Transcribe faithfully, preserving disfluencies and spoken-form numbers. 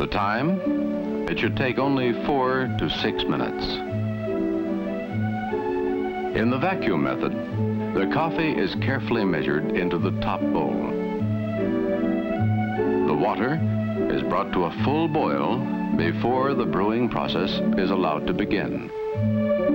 The time? It should take only four to six minutes. In the vacuum method, the coffee is carefully measured into the top bowl. The water is brought to a full boil before the brewing process is allowed to begin.